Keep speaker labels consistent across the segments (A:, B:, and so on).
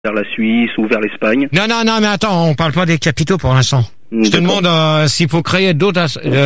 A: vers la Suisse ou vers l'Espagne.
B: Non, mais attends, on parle pas des capitaux pour l'instant. Je te demande s'il faut créer d'autres...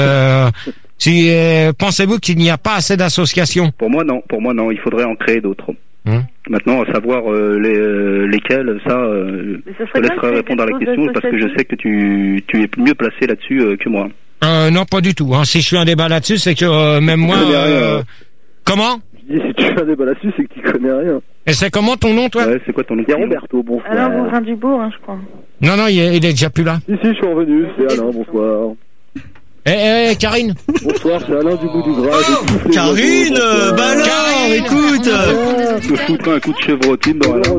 B: pensez-vous qu'il n'y a pas assez d'associations?
A: Pour moi, non. Il faudrait en créer d'autres. Maintenant, à savoir lesquelles, ça, je te laisserai répondre à la question parce que je sais que tu es mieux placé là-dessus que moi.
B: Non, pas du tout. Hein. Si je fais un débat là-dessus, c'est que même moi... Comment?
C: Je dis, si tu fais un débat là-dessus, c'est que tu connais rien.
B: Et c'est comment ton nom, toi?
A: Ouais, c'est quoi ton nom?
C: C'est Roberto, bonsoir.
D: Alain Bourrin-Dubourg, je crois.
B: Non, il est déjà plus là.
C: Si, je suis revenu, c'est Alain, bonsoir.
B: Karine.
C: Bonsoir, c'est Alain du bout du gras.
E: Karine, bah alors, écoute.
A: Je te foutrai un coup de chevrotine dans Alain.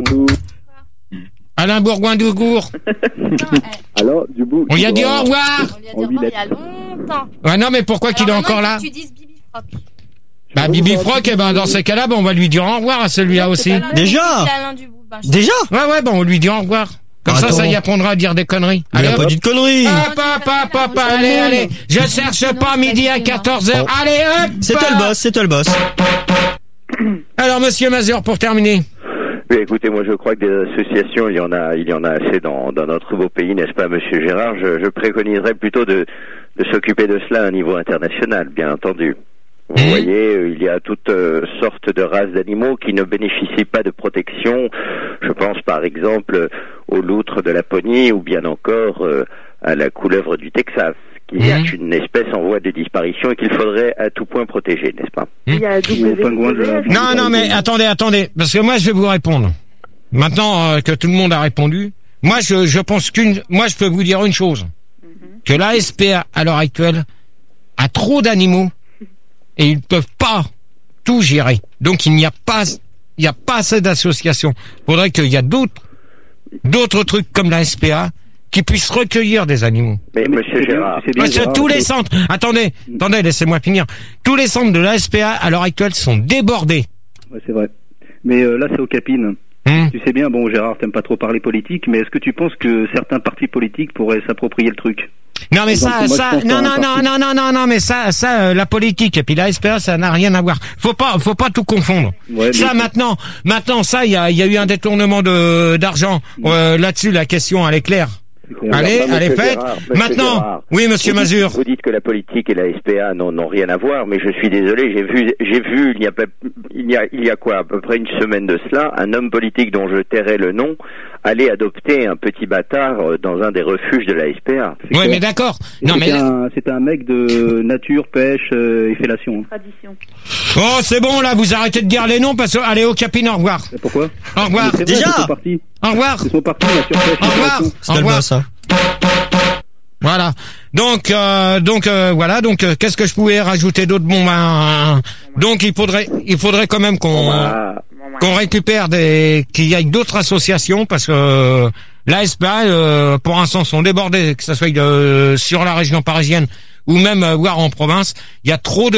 B: Alain Bourgoin-Dougour.
C: Alain du bout.
B: On lui a dit au revoir.
F: On lui a dit au revoir il y a longtemps.
B: Ouais, non, mais pourquoi qu'il est encore là?
F: Tu dises Bibi Froc.
B: Bah, Bibi Froc, dans ces cas-là, on va lui dire au revoir à celui-là aussi.
E: Déjà? Déjà?
B: Ouais, on lui dit au revoir. Comme ça y apprendra à dire des conneries.
E: Il a pas dit de conneries.
B: Hop, allez. Je cherche pas midi à 14h. Allez, hop.
E: C'est toi le boss.
B: Alors, monsieur Mazur, pour terminer.
G: Oui, écoutez, moi je crois que des associations, il y en a assez dans notre beau pays, n'est-ce pas, monsieur Gérard? Je préconiserais plutôt de s'occuper de cela à un niveau international, bien entendu. Vous voyez, il y a toutes sortes de races d'animaux qui ne bénéficient pas de protection. Je pense par exemple aux loutres de Laponie ou bien encore à la couleuvre du Texas, qui est une espèce en voie de disparition et qu'il faudrait à tout point protéger, n'est-ce pas?
D: Il y a
B: Non, mais attendez, parce que moi je vais vous répondre. Maintenant que tout le monde a répondu, moi je pense moi je peux vous dire une chose, que la SPA à l'heure actuelle a trop d'animaux et ils ne peuvent pas tout gérer. Donc il n'y a pas assez d'associations. Il faudrait qu'il y a d'autres trucs comme la SPA qui puissent recueillir des animaux.
G: Mais monsieur Gérard,
B: parce que tous les centres, attendez, laissez-moi finir. Tous les centres de la SPA à l'heure actuelle sont débordés.
A: Ouais, c'est vrai. Mais là c'est aux capines. Tu sais bien, bon Gérard, t'aimes pas trop parler politique, mais est-ce que tu penses que certains partis politiques pourraient s'approprier le truc?
B: Non mais non mais ça la politique et puis la SPA ça n'a rien à voir. Faut pas tout confondre. Ouais, ça maintenant ça il y a eu un détournement d'argent là-dessus, la question elle est claire. Allez, faites. Maintenant, Gérard, oui, monsieur Mazur.
G: Vous dites que la politique et la SPA n'ont rien à voir, mais je suis désolé, j'ai vu il y a quoi, à peu près une semaine de cela, un homme politique dont je tairai le nom aller adopter un petit bâtard dans un des refuges de la SPA.
B: Oui, mais d'accord. Non, mais
A: c'était un mec de nature, pêche et fellation.
D: Tradition.
B: Oh, c'est bon là, vous arrêtez de dire les noms parce que allez au capine, au revoir.
A: Et pourquoi?
B: Au revoir.
A: Déjà.
B: Au revoir.
A: Ils sont partis, nature, pêche.
B: Au revoir.
E: Au revoir. Ça.
B: Voilà. Donc qu'est-ce que je pouvais rajouter d'autre? Donc il faudrait quand même qu'on récupère qu'il y ait d'autres associations parce que la SPA pour l'instant sont débordés, que ça soit sur la région parisienne ou même voire en province. Il y a trop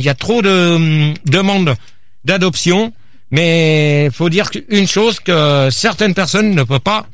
B: de demandes d'adoption, mais faut dire une chose, que certaines personnes ne peuvent pas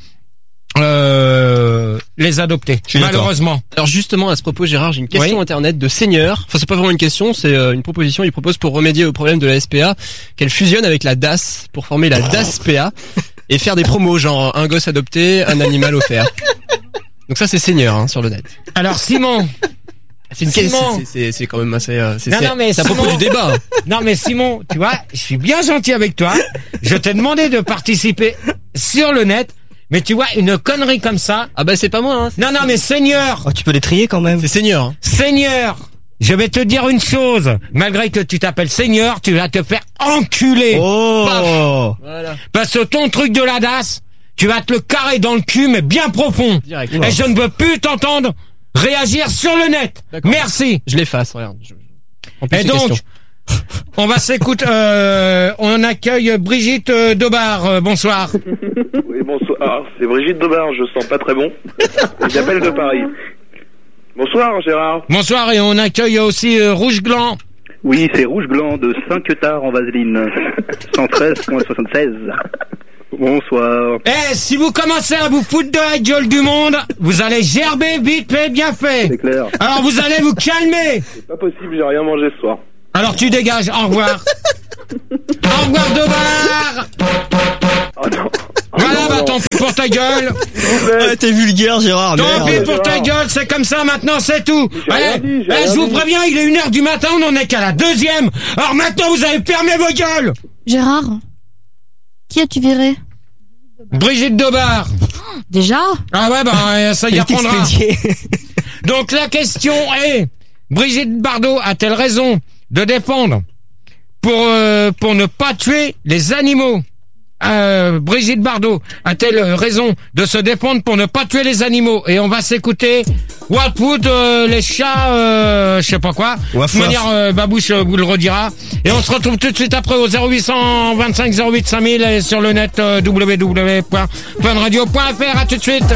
B: les adopter, malheureusement.
H: Alors justement, à ce propos, Gérard, j'ai une question internet de Seigneur. Enfin, c'est pas vraiment une question, c'est une proposition. Il propose pour remédier au problème de la SPA qu'elle fusionne avec la DAS pour former la DAS-PA et faire des promos genre un gosse adopté, un animal offert. Donc ça, c'est Seigneur sur le net.
B: Alors Simon.
H: C'est quand même assez. C'est à
B: Simon,
H: propos du débat.
B: Non mais Simon, tu vois, je suis bien gentil avec toi. Je t'ai demandé de participer sur le net. Mais tu vois, une connerie comme ça...
H: Ah bah c'est pas moi, hein.
B: Non, mais Seigneur.
E: Oh, tu peux les trier quand même.
H: C'est Seigneur. Hein.
B: Seigneur, je vais te dire une chose. Malgré que tu t'appelles Seigneur, tu vas te faire enculer.
E: Oh.
H: Voilà.
B: Parce que ton truc de la DAS, tu vas te le carrer dans le cul, mais bien profond.
H: Direct.
B: Et je ne veux plus t'entendre réagir sur le net. Merci.
H: Je l'efface, regarde.
B: Et donc... On va s'écouter. On accueille Brigitte Daubard. Bonsoir.
I: Oui, bonsoir. C'est Brigitte Daubard. Je sens pas très bon. J'appelle de Paris. Bonsoir, Gérard.
B: Bonsoir, et on accueille aussi Rouge Gland.
A: Oui, c'est Rouge Gland de Saint-Queutard en Vaseline. 113.76. Bonsoir.
B: Si vous commencez à vous foutre de la gueule du monde, vous allez gerber vite fait, bien fait.
A: C'est clair.
B: Alors vous allez vous calmer.
I: C'est pas possible, j'ai rien mangé ce soir.
B: Alors tu dégages, au revoir. Au revoir Daubard.
I: Oh non.
B: Voilà, bah tant pis pour ta gueule.
E: Ouais, t'es vulgaire, Gérard.
B: Tant pis
E: Merde.
B: pour ta gueule, c'est comme ça maintenant, c'est tout. Je vous préviens, il est 1h du matin, on en est qu'à la 2e. Alors maintenant, vous avez fermé vos gueules.
F: Gérard, qui as-tu viré?
B: Brigitte Debar.
F: Déjà?
B: Ah ouais, bah ça y
E: Elle est
B: apprendra.
E: expédiée.
B: Donc la question est, Brigitte Bardot a-t-elle raison de défendre pour ne pas tuer les animaux? Brigitte Bardot a-t-elle raison de se défendre pour ne pas tuer les animaux? Et on va s'écouter Whatwood, les chats, je sais pas quoi. De toute manière, Babouche vous le redira. Et on se retrouve tout de suite après au 0825 08 5000 et sur le net www.funradio.fr. À tout de suite.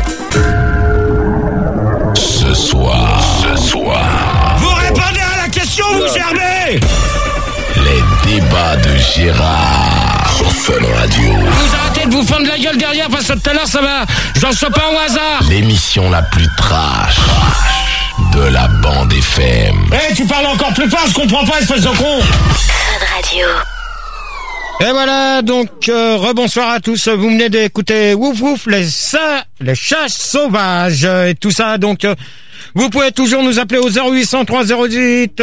D: Ce soir.
B: Vous répondez à la question, vous gerbez.
D: Les débats de Gérard sur Fun Radio.
B: Vous arrêtez de vous fendre la gueule derrière parce que tout à l'heure ça va. J'en sais pas au hasard.
D: L'émission la plus trash de la bande FM.
B: Tu parles encore plus fort, je comprends pas, espèce de con.
J: Fun Radio.
B: Et voilà, donc rebonsoir à tous. Vous venez d'écouter Wouf Wouf, les chats sauvages et tout ça. Donc vous pouvez toujours nous appeler au 0803 08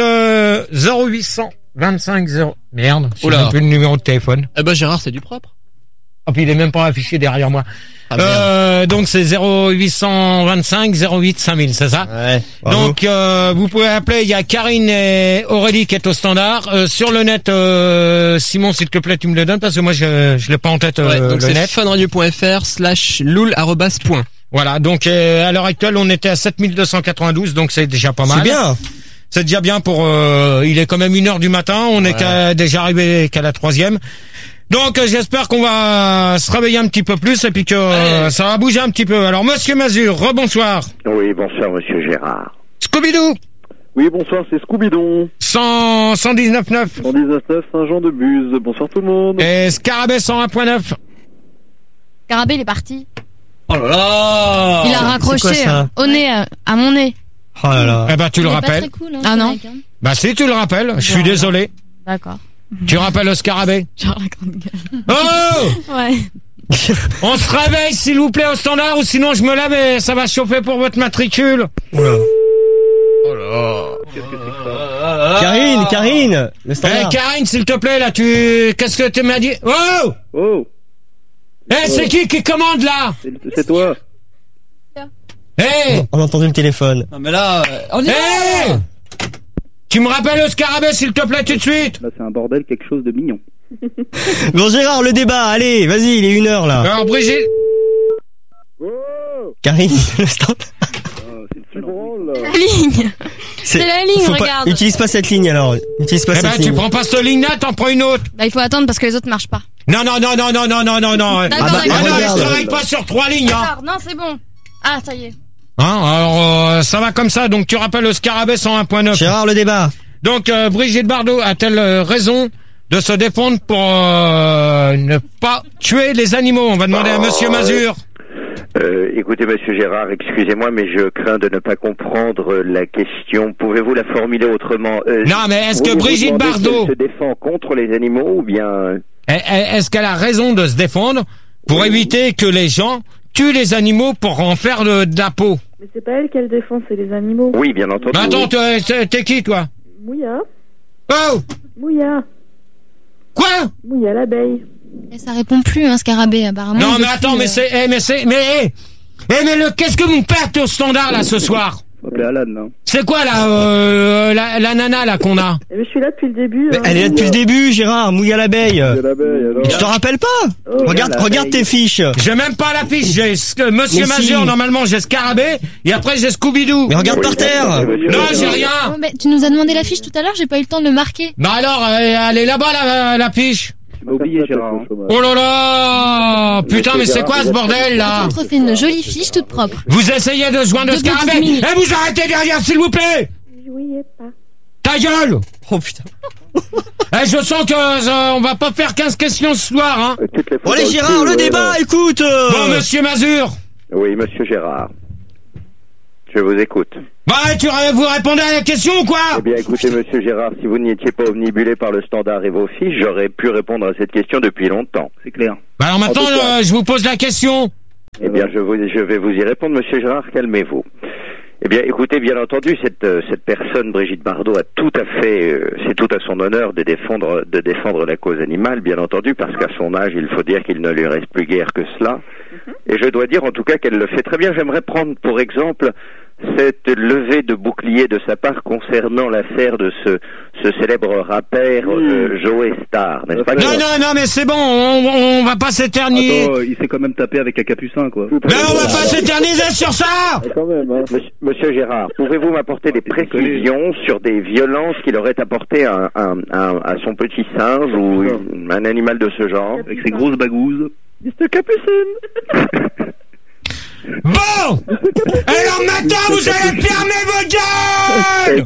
B: 0825 0. Merde, j'ai même plus le numéro de téléphone.
H: Eh ben Gérard, c'est du propre.
B: Oh, puis il est même pas affiché derrière moi. Donc c'est 0825 08 5000, c'est ça? Ouais. Donc vous pouvez appeler, il y a Karine et Aurélie qui est au standard. Sur le net, Simon, s'il te plaît, tu me le donnes parce que moi je l'ai pas en tête.
H: Donc
B: le
H: c'est
B: net.
H: funradio.fr/loul@.
B: Voilà, donc à l'heure actuelle, on était à 7292, donc c'est déjà pas mal.
E: C'est bien.
B: C'est déjà bien pour... il est quand même 1h du matin, on est déjà arrivé qu'à la 3e. Donc j'espère qu'on va se réveiller un petit peu plus et puis que ça va bouger un petit peu. Alors Monsieur Mazur, rebonsoir.
G: Oui, bonsoir Monsieur Gérard.
B: Scooby-Doo.
C: Oui, bonsoir, c'est Scooby-Doo.
B: 119.9.
C: 119.9, Saint-Jean-de-Buz. Bonsoir tout le monde.
B: Et Scarabée 101.9.
F: Scarabée, il est parti.
H: Oh là là.
F: Il a raccroché au nez, à mon nez.
E: Oh là là.
B: Eh ben tu le rappelles.
F: Cool, hein, non.
B: Bah si, tu le rappelles. Je suis désolé.
F: D'accord.
B: Tu rappelles le Scarabée.
F: Genre la grande gueule.
B: Oh.
F: Ouais.
B: On se réveille s'il vous plaît au standard ou sinon je me lève et ça va chauffer pour votre matricule.
E: Oula.
B: Oh là.
C: Qu'est-ce que c'est que ça?
E: Karine, le standard.
B: Karine, s'il te plaît, là, qu'est-ce que tu m'as dit? Oh!
C: Oh!
B: C'est qui commande, là?
C: C'est toi.
B: Hey!
E: On a entendu le téléphone.
H: Non mais là, on y
B: va. Tu me rappelles le Scarabée, s'il te plaît, tout de suite?
C: Là, c'est un bordel, quelque chose de mignon.
E: Bon Gérard, le débat, allez, vas-y, il est 1h là.
B: Alors Brigitte.
E: Karine, le standard.
F: La ligne. C'est la ligne, regarde.
E: Utilise pas cette ligne alors. Utilise pas cette ligne.
B: Tu prends pas cette ligne-là, t'en prends une autre.
F: Bah il faut attendre parce que les autres marchent pas.
B: Non.
F: D'accord,
B: je travaille pas sur 3 lignes. Hein.
F: Non, c'est bon. Ah, ça y est.
B: Alors ça va comme ça, donc tu rappelles le Scarabée 101.9.
E: Gérard, le débat.
B: Donc Brigitte Bardot a-t-elle raison de se défendre pour ne pas tuer les animaux? On va demander à Monsieur Mazur.
G: Écoutez, Monsieur Gérard, excusez-moi, mais je crains de ne pas comprendre la question. Pouvez-vous la formuler autrement?
B: Non, mais est-ce que Brigitte Bardot
G: se défend contre les animaux ou bien...
B: Est-ce qu'elle a raison de se défendre pour éviter que les gens tuent les animaux pour en faire de la peau?
K: Mais c'est pas elle qu'elle défend, c'est les animaux.
G: Oui, bien entendu.
B: Mais attends, t'es qui, toi?
K: Mouya.
B: Oh!
K: Mouya.
B: Quoi?
K: Mouya l'abeille.
F: Et ça répond plus, hein, Scarabée, apparemment.
B: Non, mais attends, mais qu'est-ce que vous me perdez au standard, là, ce soir?
C: Alan, là.
B: C'est quoi, là, la nana, là, qu'on a?
K: Je suis là depuis le début.
E: Elle est là depuis le début, Gérard, Mouya l'abeille. Tu te rappelles pas? Regarde tes fiches.
B: J'ai même pas la fiche, j'ai Monsieur Mazur, normalement, j'ai Scarabée, et après, j'ai Scooby-Doo.
E: Mais regarde par terre.
B: Non, j'ai rien.
F: Oh, mais tu nous as demandé la fiche tout à l'heure, j'ai pas eu le temps de le marquer.
B: Bah alors, elle est là-bas, la fiche.
C: Tu m'as oublié, Gérard.
B: Oh là là! Putain, mais c'est quoi ce bordel, là?
F: Tu te refais une jolie fiche toute propre.
B: Vous essayez de joindre Scarabée, et vous arrêtez derrière, s'il vous plaît!
K: Je jouais pas.
B: Ta gueule!
E: Oh putain.
B: Je sens que on va pas faire 15 questions ce soir, hein.
E: Bon allez Gérard, le débat, écoute.
B: Bon, Monsieur Mazur.
G: Oui, Monsieur Gérard. Je vous écoute.
B: Bah, vous répondez à la question ou quoi?
G: Eh bien, écoutez, monsieur Gérard, si vous n'étiez pas omnibulé par le Standard et vos fiches, j'aurais pu répondre à cette question depuis longtemps.
C: C'est clair.
B: Bah alors maintenant, je vous pose la question.
G: Eh bien, je vais vous y répondre, monsieur Gérard, calmez-vous. Eh bien, écoutez, bien entendu, cette personne, Brigitte Bardot, a tout à fait, c'est tout à son honneur de défendre la cause animale, bien entendu, parce qu'à son âge, il faut dire qu'il ne lui reste plus guère que cela. Et je dois dire, en tout cas, qu'elle le fait très bien. J'aimerais prendre, pour exemple, cette levée de bouclier de sa part concernant l'affaire de ce célèbre rappeur Joey Star, n'est-ce pas?
B: Non, mais c'est bon, on va pas s'éterniser.
C: Attends, il s'est quand même tapé avec un capucin, quoi.
B: Mais on va pas s'éterniser sur ça.
C: Quand même, hein.
G: Monsieur Gérard, pouvez-vous m'apporter des précisions sur des violences qu'il aurait apportées à son petit singe ou un animal de ce genre?
C: Avec ses grosses bagouses.
K: Mr. Capucine.
B: Bon. Alors maintenant, vous allez fermer vos gueules.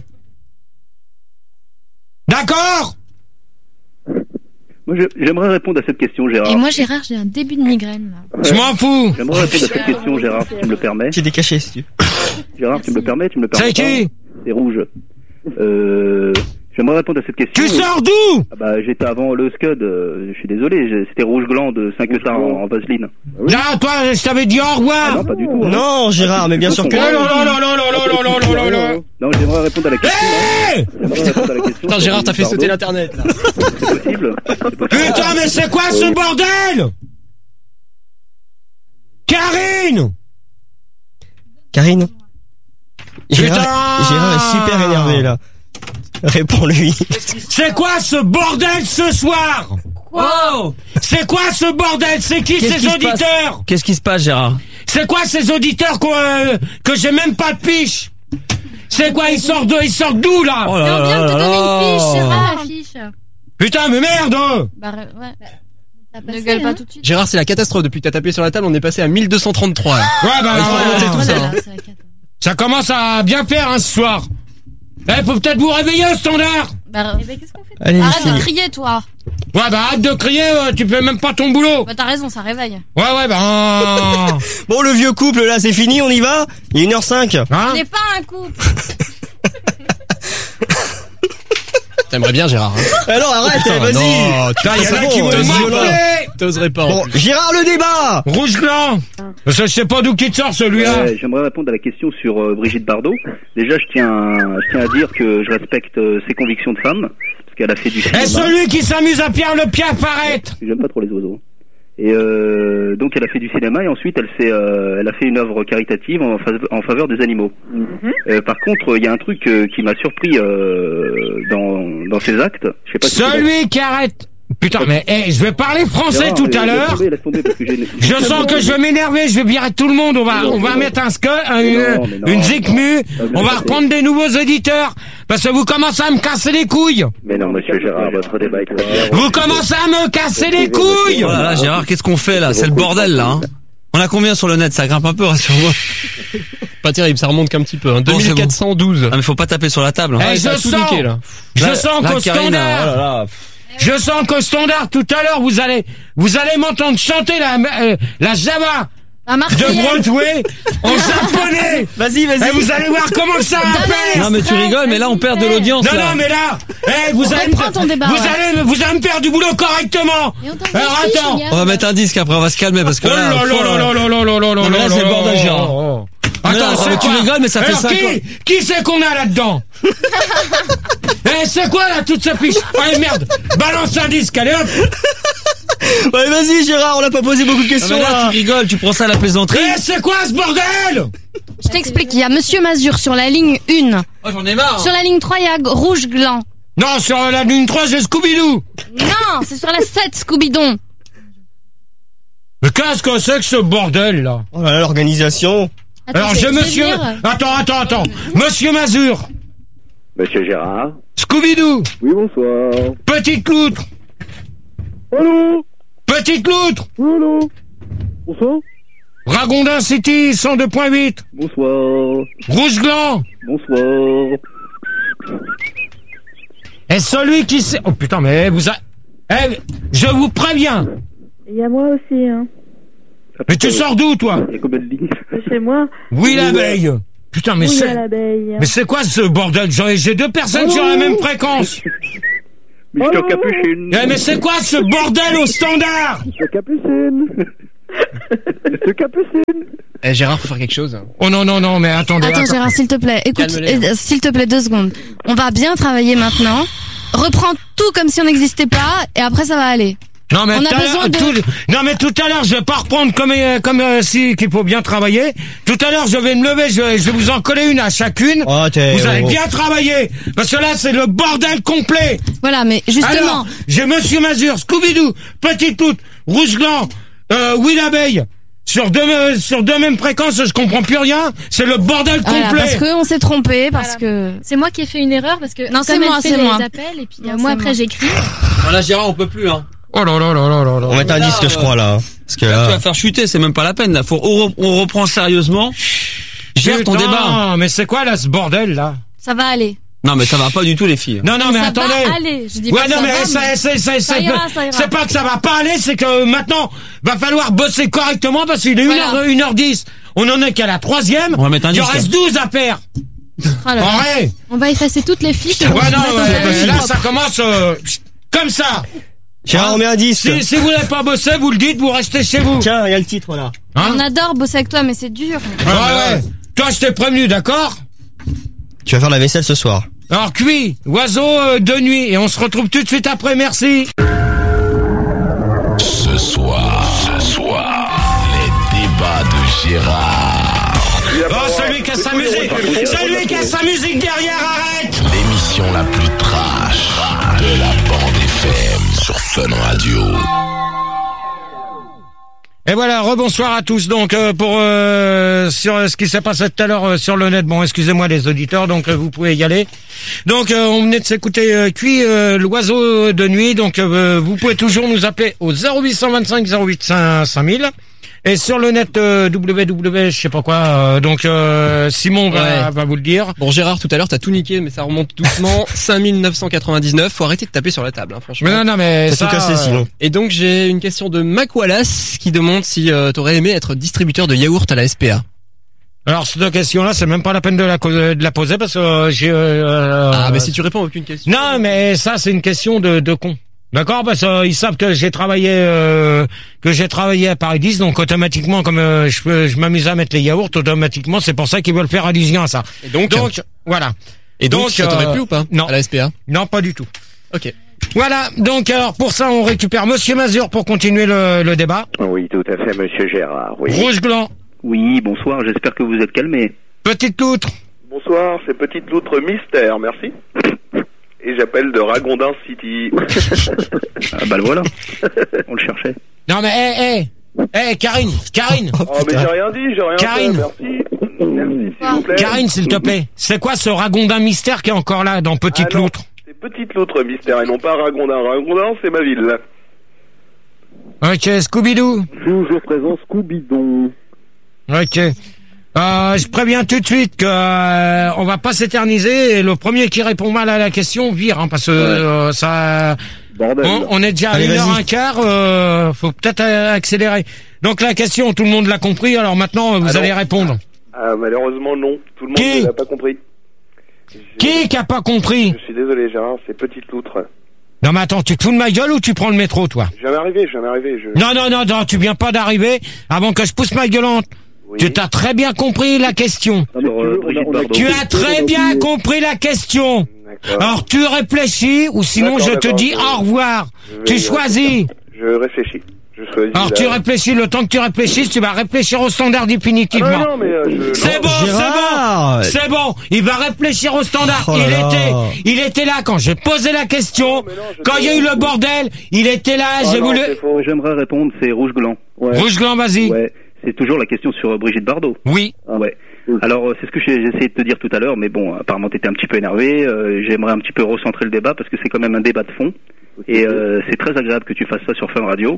B: D'accord?
C: Moi, j'aimerais répondre à cette question, Gérard.
F: Et moi, Gérard, j'ai un début de migraine, là.
B: Je m'en fous.
C: J'aimerais répondre à cette question, Gérard, si tu me le permets.
E: J'ai décaché, si tu veux.
C: Gérard, tu me le permets?
B: C'est qui?
C: C'est Rouge. J'aimerais répondre à cette question.
B: Tu sors d'où?
C: Ah bah, j'étais avant le Scud, je suis désolé, c'était Rouge Gland de 5 états en vaseline.
B: Là, toi, je t'avais dit au revoir.
C: Ah non, pas du tout. Hein.
E: Non, Gérard, mais bien sûr que
B: non.
C: Non, j'aimerais répondre à la question.
H: Putain, Gérard, t'as fait sauter l'internet, là.
C: C'est possible.
B: Putain, mais c'est quoi ce bordel? Karine,
E: Gérard est super énervé, là. Réponds-lui.
B: C'est quoi ce bordel ce soir?
J: Wow.
B: C'est quoi ce bordel? C'est qui ces auditeurs?
J: Qu'est-ce qui se passe, Gérard?
B: C'est quoi ces auditeurs que j'ai même pas de fiche? C'est quoi, ils sortent d'où là?
J: Oh
F: Mais on vient de te donner une fiche, Gérard, la fiche.
B: Putain, mais merde!
F: Bah, ouais.
L: Ne gueule pas tout de suite.
H: Gérard, c'est la catastrophe. Depuis que t'as tapé sur la table, on est passé à 1233. Là.
B: Ouais, bah,
H: il faut remonter tout ça.
B: Ça commence à bien faire, hein, ce soir. Faut peut-être vous réveiller au standard.
F: Bah, qu'est-ce qu'on fait?
E: Allez,
L: Arrête de crier, toi.
B: Ouais, bah, arrête de crier, tu fais même pas ton boulot.
L: Bah, t'as raison, ça réveille.
B: Ouais, bah.
E: Bon, le vieux couple, là, c'est fini, on y va? Il est 1h05.
B: Hein?
L: On n'est pas un couple.
H: T'aimerais bien, Gérard. Hein.
E: Alors, arrête, vas-y.
H: Non,
B: il y en a qui vont
H: t'oserais pas.
E: Bon, Gérard, le débat.
B: Rouge blanc. Je sais pas d'où qui te sort celui-là.
C: Ouais, j'aimerais répondre à la question sur Brigitte Bardot. Déjà, je tiens à dire que je respecte ses convictions de femme, parce qu'elle a fait du cinéma.
B: Et celui qui s'amuse à Pierre le Piaf, arrête.
C: J'aime pas trop les oiseaux. Et donc elle a fait du cinéma et ensuite elle a fait une œuvre caritative en faveur des animaux. Par contre, il y a un truc qui m'a surpris dans ses actes. Je sais pas si
B: celui qui arrête. Putain, mais je vais parler français tout à l'heure.
C: Laisse tomber parce que
B: je sens que je vais m'énerver, je vais virer tout le monde. On va mettre une zikmu. On va reprendre des nouveaux auditeurs parce que vous commencez à me casser les couilles.
G: Mais non, monsieur Gérard, votre débat est clair.
B: Vous commencez à me casser les couilles.
J: Oh là là, Gérard, qu'est-ce qu'on fait là? C'est le bordel là. Hein. On a combien sur le net? Ça grimpe un peu, rassure-moi.
H: Pas terrible, ça remonte qu'un petit peu. Hein. 2412.
J: Ah mais faut pas taper sur la table. Hein.
B: Je sens qu'au standard. Je sens qu'au standard, tout à l'heure, vous allez m'entendre chanter la Java de Broadway en japonais.
E: Vas-y.
B: Et vous allez voir comment ça va faire.
J: Non mais tu rigoles, mais là on perd de l'audience.
B: Non mais là, vous allez me faire du boulot correctement. Alors attends.
J: On va mettre un disque après, on va se calmer parce que là.
B: Non
J: mais là c'est le bordel, Gérard.
B: Attends, c'est
J: tu
B: quoi?
J: rigoles, mais ça fait 5 ans.
B: Qui c'est qu'on a là-dedans? C'est quoi là toute cette fiche? Allez merde, balance un disque, allez hop.
E: Ouais, vas-y Gérard, on n'a pas posé beaucoup de questions.
J: Là, tu rigoles, tu prends ça à la plaisanterie.
B: C'est quoi ce bordel?
L: Je t'explique, il y a Monsieur Mazur sur la ligne 1.
J: Oh, j'en ai marre.
L: Sur la ligne 3, il y a Rouge Gland.
B: Non, sur la ligne 3, j'ai Scooby-Doo.
L: Non, c'est sur la 7, Scooby-Don.
B: Mais qu'est-ce que c'est que ce bordel là?
E: Oh là là, l'organisation.
B: Alors monsieur... Attends. Monsieur Mazur.
G: Monsieur Gérard.
B: Scooby-Doo.
C: Oui, bonsoir.
B: Petite loutre.
C: Allô.
B: Petite loutre.
C: Allô. Bonsoir.
B: Ragondin City 102.8.
C: Bonsoir.
B: Rouge Gland.
C: Bonsoir.
B: Et celui qui sait... Oh putain, mais vous a... je vous préviens.
K: Il y a moi aussi, hein.
B: Mais tu sors d'où, toi?
C: Il y a combien de lignes?
K: Chez moi.
B: Oui, la veille. Putain, mais c'est quoi ce bordel? J'ai deux personnes sur la même fréquence.
A: Mister Capucine.
B: Mais c'est quoi ce bordel au standard?
A: Mister Capucine. Mister Capucine.
H: Gérard, faut faire quelque chose.
B: Oh non, mais attendez.
L: Attends, Gérard, s'il te plaît. Écoute, s'il te plaît, 2 secondes. On va bien travailler maintenant. Reprends tout comme si on n'existait pas, et après ça va aller.
B: Non mais tout à l'heure je vais pas reprendre comme si qu'il faut bien travailler. Tout à l'heure je vais me lever, je vais vous en coller une à chacune. Vous allez bien travailler parce que là c'est le bordel complet.
L: Voilà, mais justement.
B: Alors, j'ai Monsieur Mazur, Scooby-Doo, Petite Toute, Rouge Gland, Oui l'Abeille. Sur deux mêmes fréquences, je comprends plus rien. C'est le bordel complet.
L: Parce que on s'est trompé, parce que
F: c'est moi qui ai fait une erreur parce que
L: non, c'est moi.
F: Les appels et puis moi après j'écris.
J: Voilà, Gérard, on peut plus hein.
B: Oh là.
E: On met un disque, je crois, là. Parce que là,
J: tu vas faire chuter, c'est même pas la peine, là. On reprend sérieusement. Gère ton débat.
B: Non, mais c'est quoi, là, ce bordel, là?
L: Ça va aller.
J: Non, mais ça va pas du tout, les filles.
B: Non, mais attendez.
L: Ça va aller. Je dis pas que ça va,
B: ça ira. C'est pas que ça va pas aller, c'est que maintenant, va falloir bosser correctement parce qu'il est 1h10. On en est qu'à la 3e.
J: On va mettre un disque.
B: Il reste 12 à faire.
F: On va effacer toutes les fiches.
B: Là, ça commence, comme ça.
E: Gérard, on met un 10.
B: Si vous n'avez pas bossé, vous le dites, vous restez chez vous.
E: Tiens, il y a le titre là.
L: On adore bosser avec toi, mais c'est dur.
B: Ouais. Toi, je t'ai prévenu, d'accord?
E: Tu vas faire la vaisselle ce soir.
B: Alors, cuit, oiseau de nuit, et on se retrouve tout de suite après, merci.
D: Ce soir, les débats de Gérard.
B: Oh, celui qui a sa musique derrière, arrête!
D: L'émission la plus trash de la bande FM sur Fun Radio.
B: Et voilà, rebonsoir à tous. Donc pour sur ce qui s'est passé tout à l'heure sur le net. Bon, excusez-moi les auditeurs, donc vous pouvez y aller. Donc on venait de s'écouter Cuit, l'oiseau de nuit. Donc vous pouvez toujours nous appeler au 0825 08 5000. Et sur le net www, je sais pas quoi. Donc Simon va vous le dire.
H: Bon Gérard, tout à l'heure t'as tout niqué, mais ça remonte doucement. 5999. Faut arrêter de taper sur la table, hein, franchement.
B: Mais
E: ça tout cassé sinon.
H: Et donc j'ai une question de Mac Wallace qui demande si t'aurais aimé être distributeur de yaourt à la SPA.
B: Alors cette question-là, c'est même pas la peine de la poser parce que j'ai.
H: mais si tu réponds à aucune question.
B: Non, mais ça c'est une question de con. D'accord, parce qu'ils savent que j'ai travaillé à Paris 10, donc automatiquement, comme je m'amuse à mettre les yaourts, automatiquement, c'est pour ça qu'ils veulent faire allusion à ça.
H: Et donc
B: voilà.
H: Et donc ça t'aurait plu ou pas?
B: Non.
H: À la SPA?
B: Non, pas du tout.
H: Ok.
B: Voilà, donc alors pour ça, on récupère Monsieur Mazur pour continuer le débat.
G: Oui, tout à fait, Monsieur Gérard. Oui.
B: Rouge Gland.
A: Oui, bonsoir, j'espère que vous êtes calmé.
B: Petite Loutre.
I: Bonsoir, c'est Petite Loutre Mystère, merci. Et j'appelle de Ragondin City.
A: Ah bah le voilà. On le cherchait.
B: Non mais Karine.
I: Oh mais j'ai rien dit,
B: Karine.
I: Fait, merci s'il vous plaît.
B: Karine, s'il te plaît. C'est quoi ce Ragondin Mystère qui est encore là dans Petite Loutre?
I: C'est Petite Loutre Mystère et non pas Ragondin. Ragondin, c'est ma ville.
B: Ok, Scooby-Doo.
A: Toujours présent, Scooby-Doo.
B: Ok. Je préviens tout de suite que on va pas s'éterniser et le premier qui répond mal à la question vire, hein, parce que ça.
A: Bordel.
B: On est déjà à 1h15, faut peut-être accélérer. Donc la question, tout le monde l'a compris, alors maintenant vous allez répondre.
I: Malheureusement non, tout le monde ne l'a pas compris.
B: Qui a pas compris?
I: Je suis désolé Gérard, c'est Petite Loutre.
B: Non mais attends, tu te fous de ma gueule ou tu prends le métro toi?
I: Je viens d'arriver.
B: Non, tu viens pas d'arriver avant que je pousse ma gueulante. Oui. Tu t'as très bien compris la question. Tu as très bien compris la question. Alors tu réfléchis ou sinon je te dis au revoir. Tu choisis.
I: Je réfléchis.
B: Alors tu réfléchis, le temps que tu réfléchisses, tu vas réfléchir au standard définitivement.
I: Non, mais
B: c'est bon. Il va réfléchir au standard. Il était là quand j'ai posé la question. Quand il y a eu le bordel, il était là.
A: J'aimerais répondre, c'est Rouge Gland.
B: Ouais. Rouge Gland, vas-y.
A: Ouais. C'est toujours la question sur Brigitte Bardot.
B: Oui.
A: Ouais. Alors c'est ce que j'ai essayé de te dire tout à l'heure, mais bon, apparemment t'étais un petit peu énervé. J'aimerais un petit peu recentrer le débat parce que c'est quand même un débat de fond et c'est très agréable que tu fasses ça sur Fun Radio.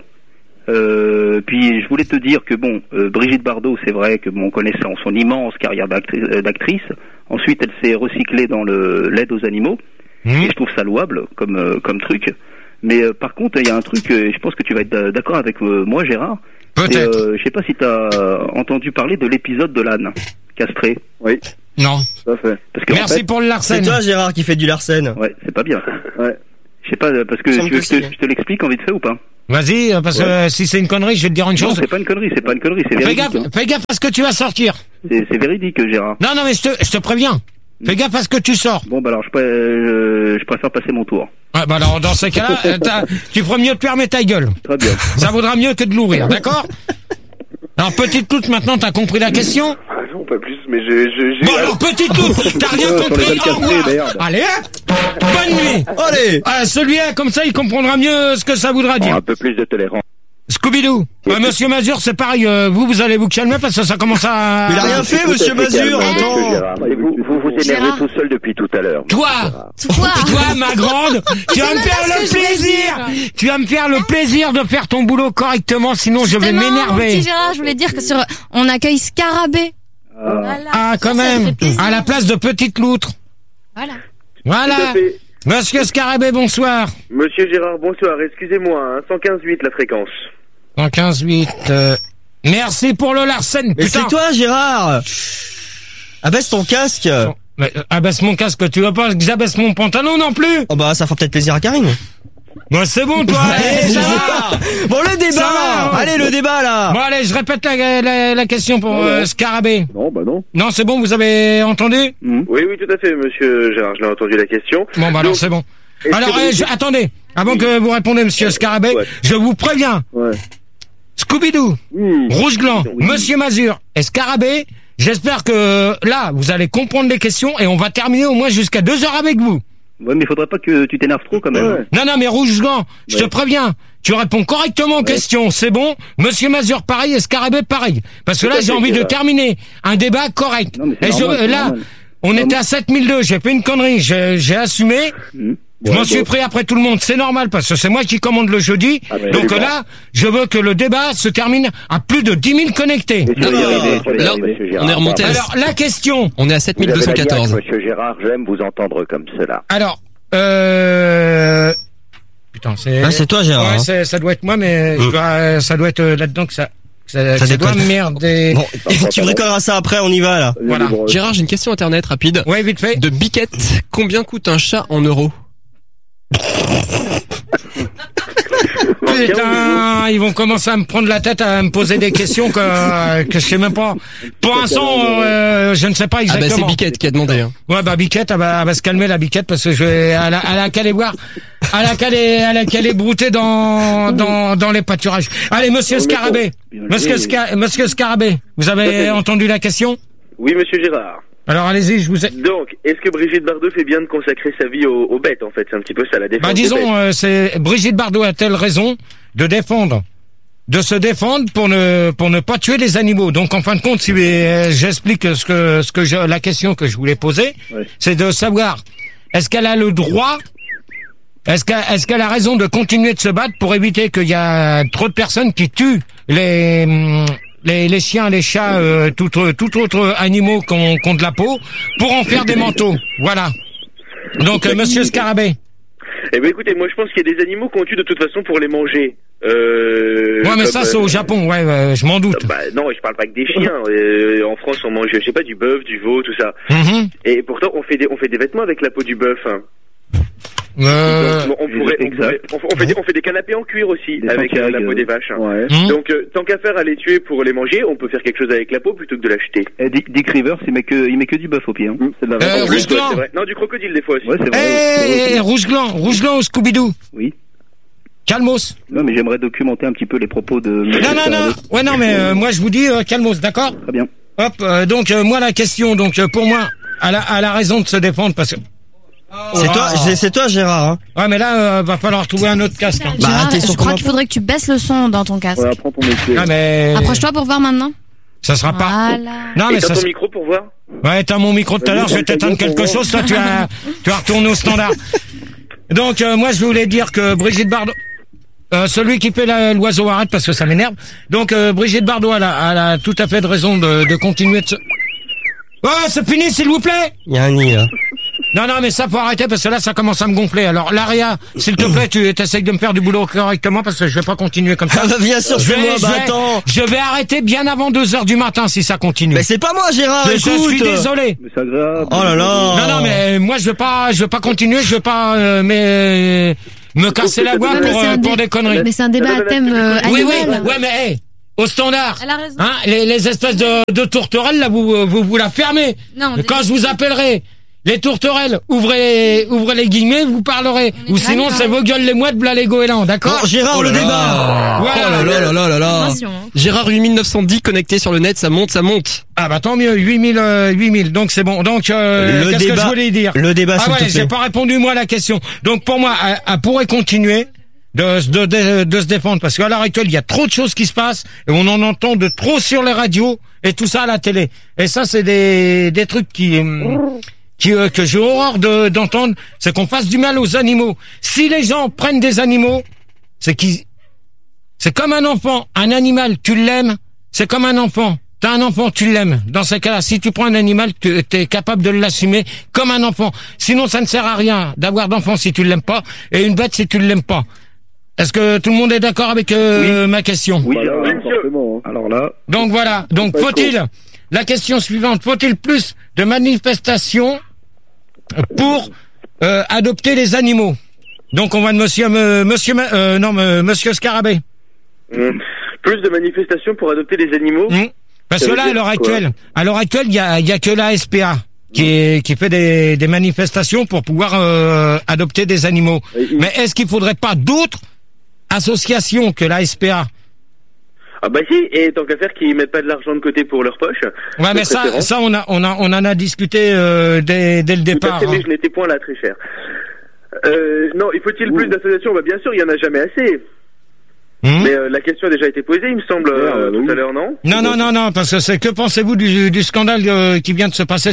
A: Puis je voulais te dire que bon, Brigitte Bardot, c'est vrai que bon, connaissant son immense carrière d'actrice, ensuite elle s'est recyclée dans l'aide aux animaux et je trouve ça louable comme truc. Mais par contre, il y a un truc, je pense que tu vas être d'accord avec moi, Gérard.
B: Peut-être.
A: Je sais pas si tu as entendu parler de l'épisode de l'âne castré.
I: Oui.
B: Non.
C: Tout à fait. Parce que
B: merci pour le Larsen.
E: C'est toi, Gérard, qui fait du Larsen.
C: Ouais, c'est pas bien. Ouais. Je sais pas, parce que tu veux que je te l'explique en vite fait ou pas?
B: Vas-y, parce que si c'est une connerie, je vais te dire une chose.
C: Non, c'est pas une connerie, c'est véridique.
B: Fais gaffe à ce que tu vas sortir.
C: C'est véridique, Gérard.
B: Non, mais je te préviens. Fais gaffe à ce que tu sors.
C: Bon, bah alors, je préfère passer mon tour.
B: Ouais, bah alors, dans ces cas-là, tu feras mieux de fermer ta gueule.
C: Très bien.
B: Ça vaudra mieux que de l'ouvrir, d'accord? Alors, petite toute, maintenant, t'as compris la question?
I: Ah non, pas plus, mais
B: Bon, alors, petite toute, t'as rien compris? Au revoir. Allez, bonne nuit.
E: Allez.
B: Celui-là, comme ça, il comprendra mieux ce que ça voudra dire.
G: Un peu plus de tolérance.
B: Scooby-Doo. Monsieur Mazur, c'est pareil, vous allez vous calmer parce que ça commence à...
E: Mais il a rien fait, monsieur Mazur, attends.
G: Vous énervez tout seul depuis tout à l'heure.
B: Toi, ma grande, tu vas me faire le plaisir. Tu vas me faire le plaisir de faire ton boulot correctement, sinon je vais m'énerver.
L: Petit Gérard, je voulais dire que on accueille Scarabée.
B: Voilà. Ah, quand même. À la place de Petite Loutre. Voilà. Monsieur Scarabée, bonsoir.
I: Monsieur Gérard, bonsoir. Excusez-moi, 115.8 la fréquence.
B: 115.8. Merci pour le Larsen.
E: Mais c'est toi, Gérard. Abaisse ton casque.
B: Abaisse mon casque, tu veux pas que j'abaisse mon pantalon non plus?
E: Oh bah ça fera peut-être plaisir à Karine.
B: Bon, c'est bon, toi. Allez, ça va.
E: Bon, le débat. Allez, le débat là.
B: Bon, allez, je répète la question pour Scarabée.
C: Non, bah non.
B: Non, c'est bon, vous avez entendu?
I: Oui, tout à fait, monsieur Gérard, je l'ai entendu la question.
B: Bon, bah alors c'est bon. Alors, attendez, avant que vous répondez, monsieur Scarabée, je vous préviens. Scooby-Doo, Rouge Gland, monsieur Mazur et Scarabée, j'espère que là, vous allez comprendre les questions et on va terminer au moins jusqu'à 2 heures avec vous.
C: Ouais, mais faudrait pas que tu t'énerves trop quand même.
B: Non, mais Rouge Gland, je te préviens, tu réponds correctement aux questions, c'est bon. Monsieur Mazur, pareil, et Scarabée, pareil. Parce que là, j'ai envie de terminer un débat correct.
C: Non,
B: là, on était à 7002, j'ai fait une connerie, j'ai assumé. Je m'en suis pris après tout le monde, c'est normal parce que c'est moi qui commande le jeudi. Donc là, je veux que le débat se termine à plus de 10 000 connectés.
H: Là, on est remonté à...
B: Alors, la question...
H: On est à 7214.
G: Monsieur Gérard, j'aime vous entendre comme cela.
B: Alors, putain,
E: c'est toi, Gérard.
B: Ouais, ça doit être moi, mais ça doit être là-dedans que ça doit merder.
E: Bon, tu bricoleras ça après, on y va là.
B: Voilà.
H: Gérard, j'ai une question internet rapide.
B: Ouais, vite fait.
H: De Biquette, combien coûte un chat en euros?
B: Putain, ils vont commencer à me prendre la tête, à me poser des questions que je sais même pas. Pour l'instant, je ne sais pas exactement.
H: Ah bah c'est Biquette qui a demandé. Hein.
B: Ouais, bah Biquette, elle va se calmer la Biquette parce que elle a qu'à aller voir, elle a qu'à aller brouter dans les pâturages. Allez, monsieur Scarabée, monsieur Scarabée, vous avez entendu la question?
I: Oui, monsieur Gérard.
B: Alors allez-y, je vous ai...
I: Donc, est-ce que Brigitte Bardot fait bien de consacrer sa vie aux bêtes, en fait? C'est un petit peu ça, la défense.
B: Bah disons, c'est Brigitte Bardot a-t-elle raison de se défendre pour ne pas tuer les animaux. Donc en fin de compte, si j'explique la question que je voulais poser, c'est de savoir est-ce qu'elle a le droit, est-ce qu'elle a raison de continuer de se battre pour éviter qu'il y a trop de personnes qui tuent les chiens, les chats, tout autre animaux qui ont de la peau, pour en faire des manteaux. Voilà. Donc, monsieur Scarabée.
I: Eh ben, écoutez, moi, je pense qu'il y a des animaux qu'on tue de toute façon pour les manger.
B: Ouais, mais ça, c'est au Japon, je m'en doute.
I: Bah, non, je parle pas que des chiens. En France, on mange, je sais pas, du bœuf, du veau, tout ça. Et pourtant, on fait des vêtements avec la peau du bœuf, hein. On fait des canapés en cuir aussi avec la peau des vaches. Donc tant qu'à faire à les tuer pour les manger, on peut faire quelque chose avec la peau plutôt que de l'acheter.
C: Dick Rivers, il met que du bœuf au pied. C'est de la vraie.
B: Rouge Gland.
I: Non, du crocodile des fois aussi.
C: Ouais, c'est vrai.
B: Rouge Gland au Scooby-Doo.
C: Oui.
B: Calmos.
C: Non, mais j'aimerais documenter un petit peu les propos de...
B: Non. Ouais, non, mais moi je vous dis calmos, d'accord?
C: Très bien.
B: Hop, donc moi la question, donc pour moi, elle a raison de se défendre parce que...
E: C'est toi, Gérard. Hein.
B: Ouais, mais là, va falloir trouver un autre casque. Hein.
L: Gérard, je crois qu'il faudrait que tu baisses le son dans ton casque.
C: Ouais, apprends ton métier.
B: Ah, mais...
L: Approche-toi pour voir maintenant.
B: Ça sera pas...
L: Non,
I: mais t'as ton micro pour voir?
B: Ouais, t'as mon micro tout à l'heure, je vais t'éteindre quelque chose, toi tu vas retourner au standard. Donc, moi je voulais dire que Brigitte Bardot... celui qui fait l'oiseau arrête parce que ça m'énerve. Donc, Brigitte Bardot, elle a tout à fait de raison de continuer de se... Ouais, c'est fini, s'il vous plaît.
E: Il y a un nid, là.
B: Non, mais ça faut arrêter parce que là, ça commence à me gonfler. Alors, Laria, s'il te plaît, tu essayes de me faire du boulot correctement parce que je vais pas continuer comme ça.
E: Bien sûr, attends.
B: Je vais arrêter bien avant 2h du matin si ça continue.
E: Mais c'est pas moi, Gérard, écoute.
B: Je suis désolé.
C: Mais c'est agréable.
E: Oh là là.
B: Non, mais moi, je veux pas continuer, je veux pas, me casser la voix pour des conneries.
F: Mais c'est un débat à thème animal.
B: Oui, mais hey, au standard.
F: Elle a raison.
B: Hein, les espèces de tourterelles, là, vous la fermez.
F: Non,
B: quand je vous appellerai les tourterelles, ouvrez les guillemets, vous parlerez. Ou sinon, c'est vos gueules les mouettes, v'là les goélands, d'accord?
E: Oh, Gérard, le débat.
B: Voilà.
H: Oh là. Gérard 8910 connecté sur le net, ça monte.
B: Ah bah tant mieux, 8000, donc c'est bon. Donc qu'est-ce que je voulais dire?
E: Le débat, s'il te plaît.
B: J'ai pas répondu moi à la question. Donc pour moi, elle pourrait continuer de se défendre parce qu'à l'heure actuelle, il y a trop de choses qui se passent et on en entend de trop sur les radios et tout ça à la télé. Et ça, c'est des trucs que j'ai horreur d'entendre, c'est qu'on fasse du mal aux animaux. Si les gens prennent des animaux, c'est comme un enfant, un animal, tu l'aimes, c'est comme un enfant. T'as un enfant, tu l'aimes. Dans ces cas-là, si tu prends un animal, t'es capable de l'assumer comme un enfant. Sinon, ça ne sert à rien d'avoir d'enfant si tu l'aimes pas, et une bête si tu l'aimes pas. Est-ce que tout le monde est d'accord avec ma question?
C: Oui, forcément. Alors là.
B: Donc voilà. Donc la question suivante, faut-il plus de manifestations pour adopter les animaux? Donc on va de monsieur Scarabée.
I: Plus de manifestations pour adopter les animaux.
B: Parce que là, à l'heure actuelle, il y a que la SPA qui fait des manifestations pour pouvoir adopter des animaux. Mais est-ce qu'il faudrait pas d'autres associations que la SPA?
I: Ah bah si, et tant qu'à faire qu'ils mettent pas de l'argent de côté pour leur poche.
B: Ouais, mais ça on en a discuté dès le départ.
I: Mais je n'étais point là très cher. Non, il faut-il plus d'associations? Bah bien sûr, il y en a jamais assez. Mais la question a déjà été posée, il me semble, tout à l'heure, non?
B: Non, parce que c'est que pensez-vous du scandale qui vient de se passer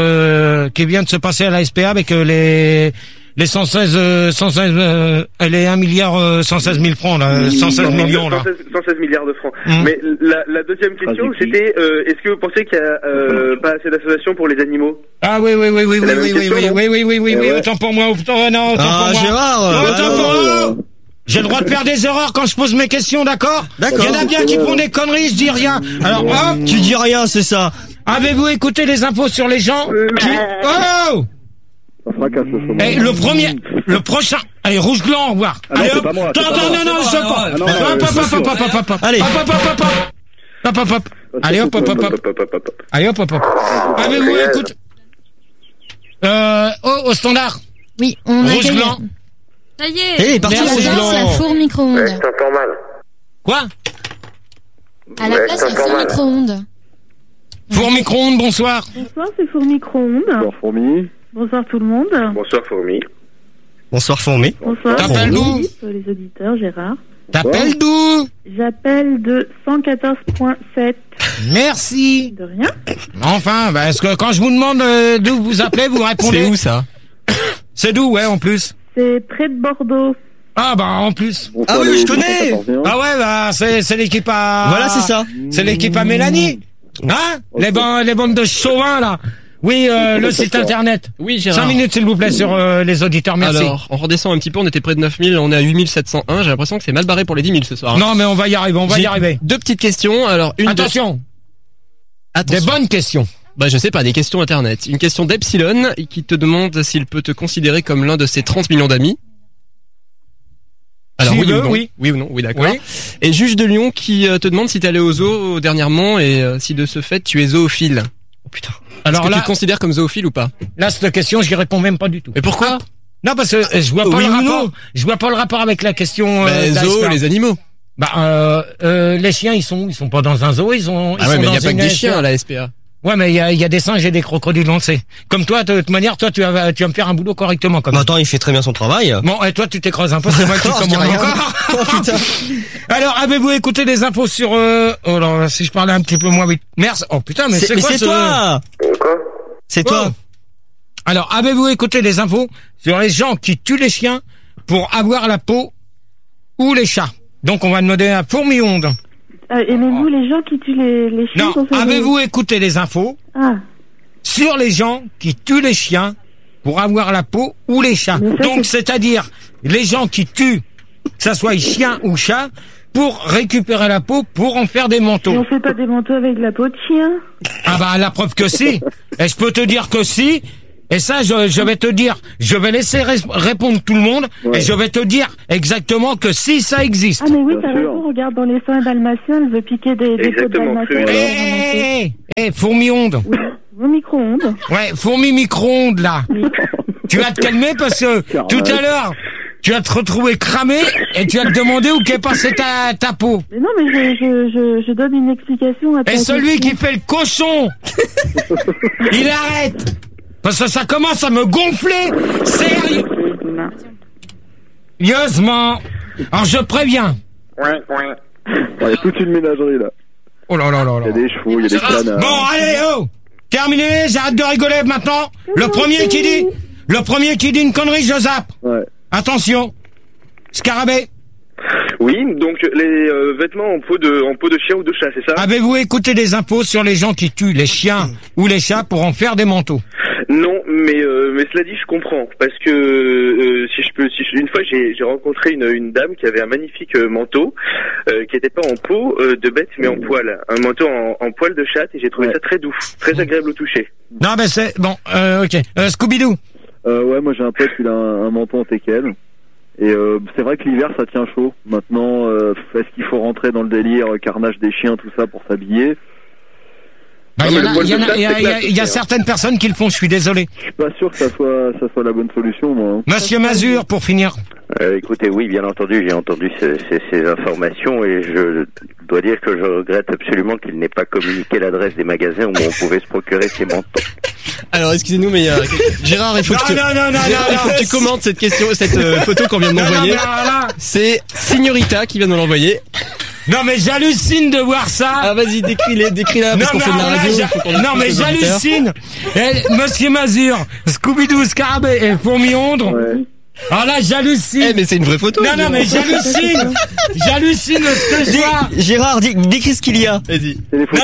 B: à la SPA avec les 116 les 1 milliard 116 000 francs là, 116 millions là.
I: 116 milliards de francs. Mais la deuxième question, c'était est-ce que vous pensez qu'il y a pas assez d'associations pour les animaux?
B: Ah oui, autant pour moi, autant pour moi.
E: Gérard,
B: j'ai le droit de faire des erreurs quand je pose mes questions, d'accord? Il y en a bien qui font des conneries, je dis rien. Alors hop,
E: tu dis rien, c'est ça.
B: Avez-vous écouté les infos sur les gens qui... Oh! Et le prochain, allez, rouge blanc, au revoir. Allez, hop. Non, je sais pas.
E: Allez.
B: Allez, hop. Allez, hop. Avez-vous écouté au standard?
F: Oui, on a
B: rouge blanc.
F: Ça y est.
E: Parti rouge blanc.
F: C'est la four micro-ondes.
G: Ouais, je t'entends mal.
B: Quoi?
F: À la place, c'est four micro-ondes.
B: Four micro-ondes, bonsoir.
K: Bonsoir, c'est four micro-ondes.
C: Bonsoir, Fourmi.
K: Bonsoir tout le monde.
I: Bonsoir, Fourmi.
E: Bonsoir, Fourmi.
K: Bonsoir.
B: T'appelles d'où?
K: Les auditeurs, Gérard.
B: T'appelles d'où?
K: J'appelle de 114.7.
B: Merci.
K: De rien.
B: Enfin, est-ce que quand je vous demande d'où vous appelez, vous répondez?
H: C'est où ça?
B: C'est d'où, ouais, en plus?
K: C'est près de Bordeaux.
B: Ah bah en plus.
E: Ah oui, je connais.
B: Ah ouais, bah c'est l'équipe à...
E: Voilà, c'est ça.
B: C'est l'équipe à Mélanie. Hein? Les bandes de chauvins, là. Oui, le site internet.
H: Oui, Gérard.
B: 5 minutes, s'il vous plaît, sur les auditeurs, merci.
H: Alors, on redescend un petit peu, on était près de 9000, on est à 8701, j'ai l'impression que c'est mal barré pour les 10 000 ce soir.
B: Non, mais on va y arriver,
H: Deux petites questions, alors
B: Attention. Des bonnes questions.
H: Bah je sais pas, des questions internet. Une question d'Epsilon qui te demande s'il peut te considérer comme l'un de ses 30 millions d'amis. Alors oui, ou non. Oui ou non, oui d'accord. Oui. Et Juge de Lyon qui te demande si t'es allé au zoo dernièrement et si de ce fait tu es zoophile. Oh putain. Alors est-ce que tu te considères comme zoophile ou pas?
B: Là cette question j'y réponds même pas du tout.
H: Mais pourquoi?
B: Non parce que je vois pas le rapport. Je vois pas le rapport avec la question.
H: Zoo, les animaux.
B: Les chiens ils sont pas dans un zoo, ils sont
H: mais il y a pas que des chiens
B: SPA.
H: à la SPA.
B: Ouais, mais il y a des singes et des crocodiles, on le sait. Comme toi, de toute manière, toi, tu vas me faire un boulot correctement, comme.
E: Attends, il fait très bien son travail.
B: Bon, et toi, tu t'écroses un peu, c'est moi qui commande encore.
E: Oh, putain.
B: Alors, avez-vous écouté les infos sur, oh là, si je parlais un petit peu moins vite. Merci. Oh putain, mais c'est quoi
E: c'est toi?
G: Quoi?
E: C'est toi.
B: Alors, avez-vous écouté les infos sur les gens qui tuent les chiens pour avoir la peau ou les chats? Donc, on va demander à Fourmi-Onde.
K: Aimez-vous les gens qui tuent les chiens?
B: Non, avez-vous écouté les infos sur les gens qui tuent les chiens pour avoir la peau ou les chats. Donc, c'est-à-dire les gens qui tuent, que ça soit chien ou chat, pour récupérer la peau, pour en faire des manteaux.
K: Mais on fait pas des manteaux avec de la peau de chien.
B: Ah bah, la preuve que si. Et je peux te dire que si. Et ça, je vais te dire, je vais laisser répondre tout le monde, et je vais te dire exactement que si ça existe.
K: Ah mais oui, t'as raison, regarde dans les soins dalmatiens, elle veut piquer des peaux de dalmatiens.
B: Fourmi-onde.
K: Oui, au micro-ondes.
B: Ouais, fourmi micro-ondes, là. Tu vas te calmer parce que tout à l'heure, tu vas te retrouver cramé et tu vas te demander où qu'est passée ta peau.
K: Mais non, mais je donne une explication à ta
B: Et celui
K: question.
B: qui fait le cochon, il arrête. Parce que ça commence à me gonfler. Sérieusement. Alors je préviens.
C: Il y a toute une ménagerie là.
B: Oh là là là là.
C: Il y a des chevaux, il y a des canards.
B: Bon, allez, oh. Terminé, j'arrête de rigoler maintenant. Le premier qui dit une connerie, je zappe.
C: Ouais.
B: Attention. Scarabée.
I: Oui, donc les vêtements en peau de chien ou de chat, c'est ça?
B: Avez-vous écouté des infos sur les gens qui tuent les chiens ou les chats pour en faire des manteaux?
I: Non, mais cela dit, je comprends, parce que une fois j'ai rencontré une dame qui avait un magnifique manteau qui était pas en peau de bête mais en poil, un manteau en poil de chatte, et j'ai trouvé ça très doux, très agréable au toucher.
B: Non, ben c'est bon, ok. Scooby-Doo.
C: Ouais, moi j'ai un pote qui a un manteau en teckel. Et c'est vrai que l'hiver ça tient chaud. Maintenant, est-ce qu'il faut rentrer dans le délire carnage des chiens, tout ça pour s'habiller?
B: Bah, il y a certaines personnes qui le font, je suis désolé.
C: Je suis pas sûr que ça soit la bonne solution, moi.
B: Monsieur Mazur, pour finir.
G: Écoutez, oui, bien entendu, j'ai entendu ces informations, et je dois dire que je regrette absolument qu'il n'ait pas communiqué l'adresse des magasins où on pouvait se procurer ces manteaux.
H: Alors, excusez-nous, mais Gérard, il faut que tu commentes cette question, cette photo qu'on vient de m'envoyer. C'est Signorita qui vient de l'envoyer.
B: Non mais j'hallucine de voir ça.
H: Ah vas-y, décris-la parce qu'on fait de la radio.
B: Non mais j'hallucine. Monsieur Mazur, Scooby-Doo, Scarabée et Fourmi-Onde. Ouais. Ah là, j'hallucine.
H: Mais c'est une vraie photo.
B: Non mais j'hallucine. J'hallucine ce que je vois.
E: Gérard, décris ce qu'il y a.
H: Vas-y.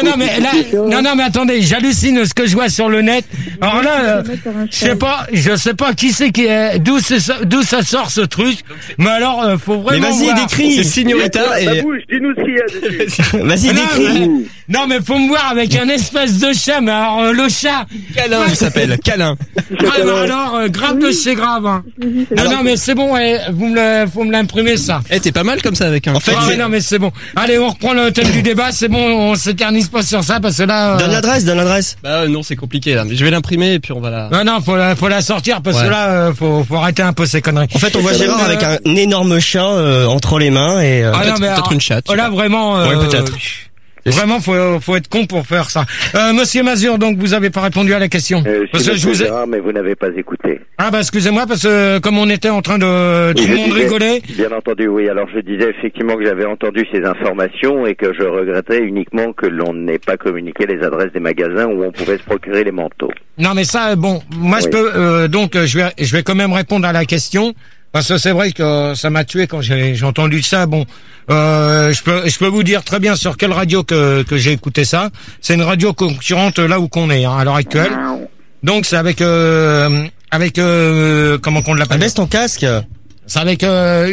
B: Non mais attendez, j'hallucine ce que je vois sur le net. Alors là, je sais pas qui c'est d'où ça sort ce truc. Mais alors, faut vraiment.
E: Mais vas-y, décris.
H: C'est Signorita et.
I: Dis-nous ce qu'il y a dessus.
E: Vas-y, décris.
B: Non mais faut me voir avec un espèce de chat. Mais alors le chat.
H: Câlin, il s'appelle Câlin.
B: Alors grave de chez grave. Hein. Non mais c'est bon, faut me l'imprimer ça.
H: T'es pas mal comme ça avec un.
B: En fait, non mais c'est bon. Allez, on reprend le thème du débat. C'est bon, on s'éternise pas sur ça parce que là.
E: Donne l'adresse.
H: Bah non, c'est compliqué là. Je vais l'imprimer et puis on va la.
B: Non, faut la sortir parce que là, faut arrêter un peu ces conneries.
E: En fait, on voit Gérard avec un énorme chat entre les mains et.
H: Peut-être une chatte.
B: Là vraiment.
E: Ouais, peut-être.
B: Vraiment, faut être con pour faire ça. Monsieur Mazur, donc vous avez pas répondu à la question.
G: Parce que je vous ai... mais vous n'avez pas écouté.
B: Ah bah excusez-moi parce que comme on était en train de tout le monde rigoler.
G: Bien entendu, oui. Alors je disais effectivement que j'avais entendu ces informations et que je regrettais uniquement que l'on n'ait pas communiqué les adresses des magasins où on pouvait se procurer les manteaux.
B: Non mais ça, bon, moi je peux donc je vais quand même répondre à la question. Parce que c'est vrai que ça m'a tué quand j'ai entendu ça. Bon, je peux vous dire très bien sur quelle radio que j'ai écouté ça. C'est une radio concurrente là où qu'on est à l'heure actuelle. Donc c'est avec comment qu'on l'appelle?
E: Baisse ton casque.
B: C'est avec